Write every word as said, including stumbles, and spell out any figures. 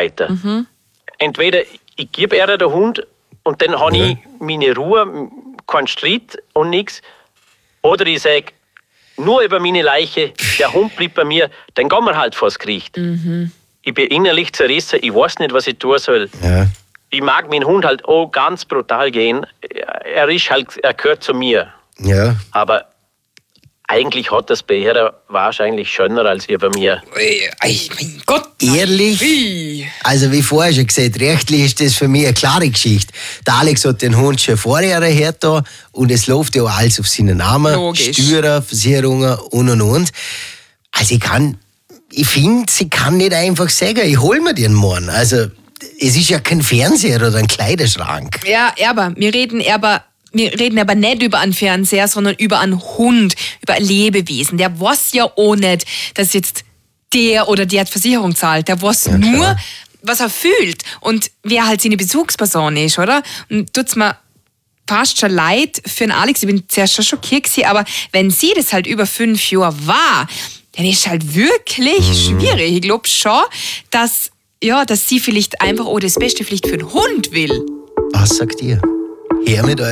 weiter. Mhm. Entweder ich gebe ihr den Hund und dann habe ja. ich meine Ruhe, keinen Streit und nichts. Oder ich sage, nur über meine Leiche, der Hund bleibt bei mir, dann gehen wir halt vors Gericht. Mhm. Ich bin innerlich zerrissen, ich weiß nicht, was ich tun soll. Ja. Ich mag meinen Hund halt auch ganz brutal gehen. Er ist halt, er gehört zu mir. Ja. Aber eigentlich hat das bei ihr wahrscheinlich schöner als ihr bei mir. Ey, mein Gott. Ehrlich? Wie? Also wie vorher schon gesagt, rechtlich ist das für mich eine klare Geschichte. Der Alex hat den Hund schon vorher gehört da und es läuft ja auch alles auf seinen Namen. Logisch. Steuern, Versicherungen und und und. Also ich kann, ich finde, sie kann nicht einfach sagen, ich hol mir den morgen. Also es ist ja kein Fernseher oder ein Kleiderschrank. Ja, aber wir reden aber... Wir reden aber nicht über einen Fernseher, sondern über einen Hund, über ein Lebewesen. Der weiß ja auch nicht, dass jetzt der oder die Versicherung zahlt. Der weiß ja, nur, was er fühlt und wer halt seine Bezugsperson ist, oder? Und tut's mir fast schon leid für den Alex. Ich bin zuerst schon schockiert gewesen, aber wenn sie das halt über fünf Jahre war, dann ist halt wirklich mhm. schwierig. Ich glaube schon, dass, ja, dass sie vielleicht einfach auch das Beste vielleicht für den Hund will. Was sagt ihr? Her mit euch.